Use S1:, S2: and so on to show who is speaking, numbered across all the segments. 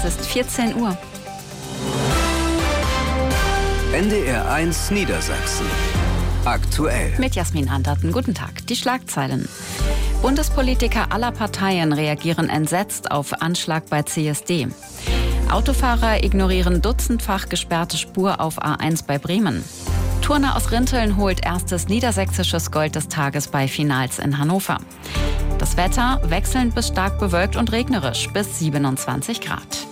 S1: Es ist 14 Uhr.
S2: NDR 1 Niedersachsen. Aktuell.
S1: Mit Jasmin Anderten. Guten Tag. Die Schlagzeilen. Bundespolitiker aller Parteien reagieren entsetzt auf Anschlag bei CSD. Autofahrer ignorieren dutzendfach gesperrte Spur auf A1 bei Bremen. Turner aus Rinteln holt erstes niedersächsisches Gold des Tages bei Finals in Hannover. Das Wetter wechselnd bis stark bewölkt und regnerisch bis 27 Grad.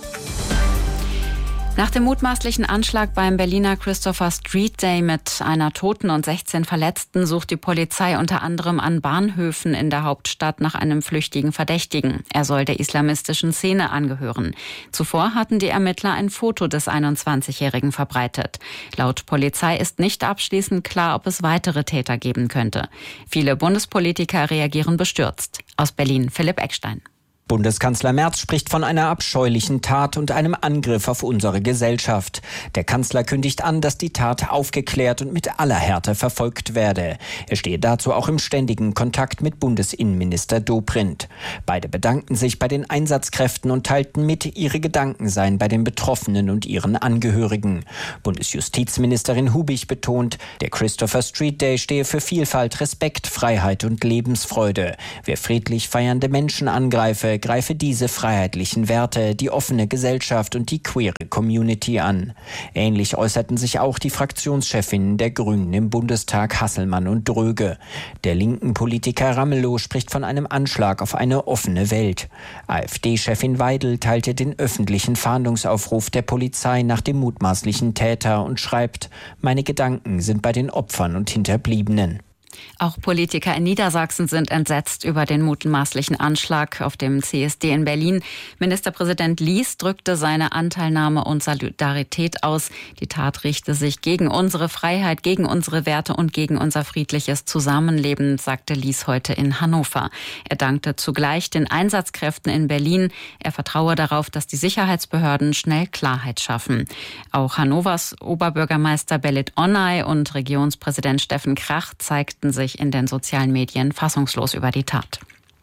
S1: Nach dem mutmaßlichen Anschlag beim Berliner Christopher Street Day mit einer Toten und 16 Verletzten sucht die Polizei unter anderem an Bahnhöfen in der Hauptstadt nach einem flüchtigen Verdächtigen. Er soll der islamistischen Szene angehören. Zuvor hatten die Ermittler ein Foto des 21-Jährigen verbreitet. Laut Polizei ist nicht abschließend klar, ob es weitere Täter geben könnte. Viele Bundespolitiker reagieren bestürzt. Aus Berlin Philipp Eckstein.
S3: Bundeskanzler Merz spricht von einer abscheulichen Tat und einem Angriff auf unsere Gesellschaft. Der Kanzler kündigt an, dass die Tat aufgeklärt und mit aller Härte verfolgt werde. Er stehe dazu auch im ständigen Kontakt mit Bundesinnenminister Dobrindt. Beide bedankten sich bei den Einsatzkräften und teilten mit, ihre Gedanken seien bei den Betroffenen und ihren Angehörigen. Bundesjustizministerin Hubig betont, der Christopher Street Day stehe für Vielfalt, Respekt, Freiheit und Lebensfreude. Wer friedlich feiernde Menschen angreife, greife diese freiheitlichen Werte, die offene Gesellschaft und die queere Community an. Ähnlich äußerten sich auch die Fraktionschefinnen der Grünen im Bundestag, Hasselmann und Dröge. Der linken Politiker Ramelow spricht von einem Anschlag auf eine offene Welt. AfD-Chefin Weidel teilte den öffentlichen Fahndungsaufruf der Polizei nach dem mutmaßlichen Täter und schreibt: Meine Gedanken sind bei den Opfern und Hinterbliebenen.
S1: Auch Politiker in Niedersachsen sind entsetzt über den mutmaßlichen Anschlag auf dem CSD in Berlin. Ministerpräsident Lies drückte seine Anteilnahme und Solidarität aus. Die Tat richte sich gegen unsere Freiheit, gegen unsere Werte und gegen unser friedliches Zusammenleben, sagte Lies heute in Hannover. Er dankte zugleich den Einsatzkräften in Berlin. Er vertraue darauf, dass die Sicherheitsbehörden schnell Klarheit schaffen. Auch Hannovers Oberbürgermeister Belit Onay und Regionspräsident Steffen Krach zeigten sich in den sozialen Medien fassungslos über die Tat.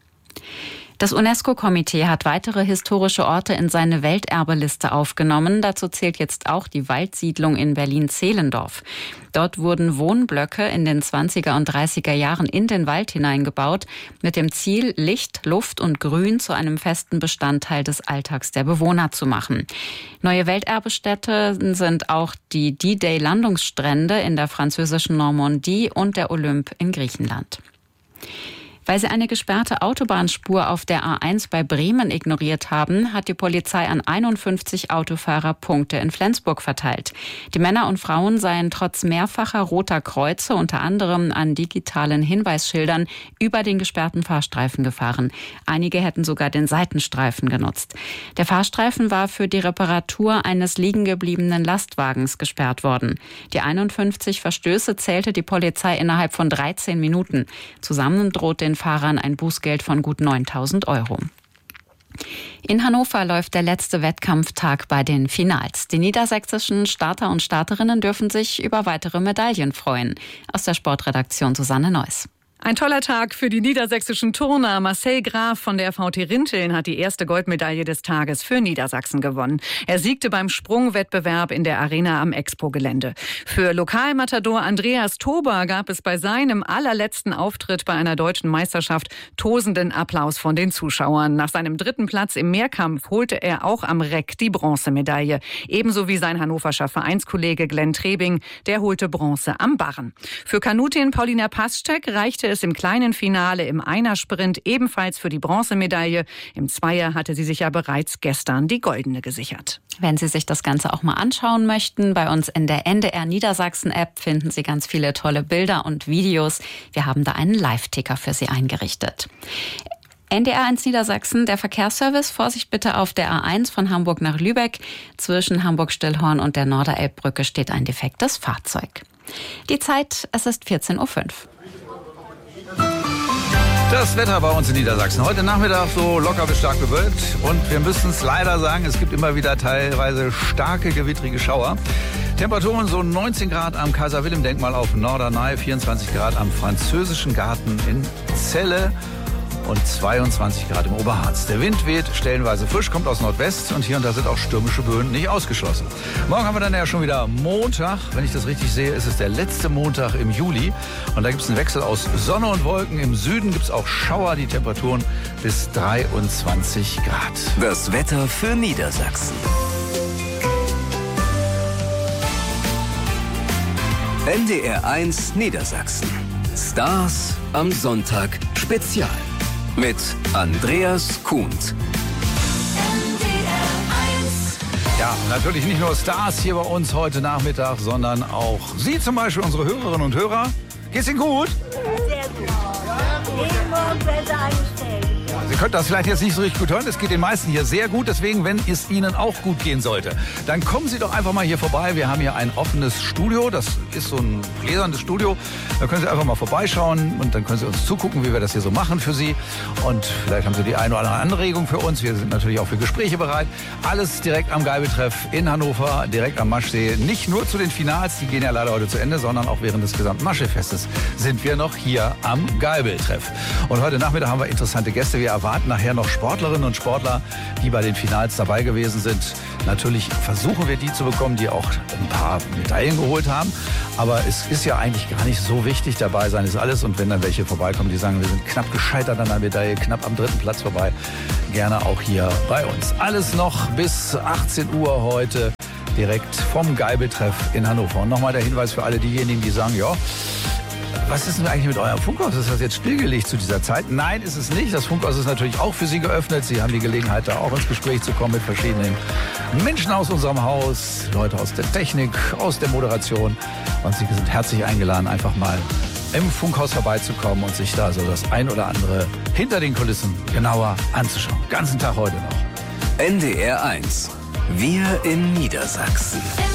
S1: Das UNESCO-Komitee hat weitere historische Orte in seine Welterbeliste aufgenommen. Dazu zählt jetzt auch die Waldsiedlung in Berlin-Zehlendorf. Dort wurden Wohnblöcke in den 20er und 30er Jahren in den Wald hineingebaut, mit dem Ziel, Licht, Luft und Grün zu einem festen Bestandteil des Alltags der Bewohner zu machen. Neue Welterbestätten sind auch die D-Day-Landungsstrände in der französischen Normandie und der Olymp in Griechenland. Weil sie eine gesperrte Autobahnspur auf der A1 bei Bremen ignoriert haben, hat die Polizei an 51 Autofahrer Punkte in Flensburg verteilt. Die Männer und Frauen seien trotz mehrfacher roter Kreuze, unter anderem an digitalen Hinweisschildern, über den gesperrten Fahrstreifen gefahren. Einige hätten sogar den Seitenstreifen genutzt. Der Fahrstreifen war für die Reparatur eines liegengebliebenen Lastwagens gesperrt worden. Die 51 Verstöße zählte die Polizei innerhalb von 13 Minuten. Zusammen droht den Fahrern ein Bußgeld von gut 9.000 €. In Hannover läuft der letzte Wettkampftag bei den Finals. Die niedersächsischen Starter und Starterinnen dürfen sich über weitere Medaillen freuen. Aus der Sportredaktion Susanne Neuss.
S4: Ein toller Tag für die niedersächsischen Turner. Marcel Graf von der VT Rinteln hat die erste Goldmedaille des Tages für Niedersachsen gewonnen. Er siegte beim Sprungwettbewerb in der Arena am Expo-Gelände. Für Lokalmatador Andreas Tober gab es bei seinem allerletzten Auftritt bei einer deutschen Meisterschaft tosenden Applaus von den Zuschauern. Nach seinem 3. Platz im Mehrkampf holte er auch am Reck die Bronzemedaille. Ebenso wie sein hannoverscher Vereinskollege Glenn Trebing, der holte Bronze am Barren. Für Kanutin Paulina Pasczek reichte es im kleinen Finale im Einersprint ebenfalls für die Bronzemedaille. Im Zweier hatte sie sich ja bereits gestern die goldene gesichert.
S1: Wenn Sie sich das Ganze auch mal anschauen möchten, bei uns in der NDR Niedersachsen-App finden Sie ganz viele tolle Bilder und Videos. Wir haben da einen Live-Ticker für Sie eingerichtet. NDR 1 Niedersachsen, der Verkehrsservice. Vorsicht bitte auf der A1 von Hamburg nach Lübeck. Zwischen Hamburg-Stillhorn und der Norderelbbrücke steht ein defektes Fahrzeug. Die Zeit, es ist 14:05 Uhr.
S5: Das Wetter bei uns in Niedersachsen. Heute Nachmittag so locker bis stark bewölkt. Und wir müssen es leider sagen, es gibt immer wieder teilweise starke gewittrige Schauer. Temperaturen so 19 Grad am Kaiser-Wilhelm-Denkmal auf Norderney, 24 Grad am Französischen Garten in Celle. und 22 Grad im Oberharz. Der Wind weht stellenweise frisch, kommt aus Nordwest und hier und da sind auch stürmische Böen nicht ausgeschlossen. Morgen haben wir dann ja schon wieder Montag. Wenn ich das richtig sehe, ist es der letzte Montag im Juli. Und da gibt es einen Wechsel aus Sonne und Wolken. Im Süden gibt es auch Schauer, die Temperaturen bis 23 Grad.
S2: Das Wetter für Niedersachsen. NDR 1 Niedersachsen. Stars am Sonntag Spezial. Mit Andreas Kuhnt.
S5: Ja, natürlich nicht nur Stars hier bei uns heute Nachmittag, sondern auch Sie zum Beispiel, unsere Hörerinnen und Hörer. Geht's Ihnen gut?
S6: Sehr gut. Jeden Morgen besser eingestellt.
S5: Sie können das vielleicht jetzt nicht so richtig gut hören. Es geht den meisten hier sehr gut. Deswegen, wenn es Ihnen auch gut gehen sollte, dann kommen Sie doch einfach mal hier vorbei. Wir haben hier ein offenes Studio. Das ist so ein gläsernes Studio. Da können Sie einfach mal vorbeischauen und dann können Sie uns zugucken, wie wir das hier so machen für Sie. Und vielleicht haben Sie die eine oder andere Anregung für uns. Wir sind natürlich auch für Gespräche bereit. Alles direkt am Geibeltreff in Hannover, direkt am Maschsee. Nicht nur zu den Finals, die gehen ja leider heute zu Ende, sondern auch während des gesamten Maschsee-Festes sind wir noch hier am Geibeltreff. Und heute Nachmittag haben wir interessante Gäste. Wir erwarten nachher noch Sportlerinnen und Sportler, die bei den Finals dabei gewesen sind. Natürlich versuchen wir die zu bekommen, die auch ein paar Medaillen geholt haben. Aber es ist ja eigentlich gar nicht so wichtig. Dabei sein ist alles. Und wenn dann welche vorbeikommen, die sagen, wir sind knapp gescheitert an der Medaille, knapp am 3. Platz vorbei, gerne auch hier bei uns. Alles noch bis 18 Uhr heute direkt vom Geibeltreff in Hannover. Und nochmal der Hinweis für alle diejenigen, die sagen, ja, was ist denn eigentlich mit eurem Funkhaus? Ist das jetzt stillgelegt zu dieser Zeit? Nein, ist es nicht. Das Funkhaus ist natürlich auch für Sie geöffnet. Sie haben die Gelegenheit, da auch ins Gespräch zu kommen mit verschiedenen Menschen aus unserem Haus, Leute aus der Technik, aus der Moderation. Und Sie sind herzlich eingeladen, einfach mal im Funkhaus vorbeizukommen und sich da so das ein oder andere hinter den Kulissen genauer anzuschauen. Ganzen Tag heute noch.
S2: NDR 1. Wir in Niedersachsen.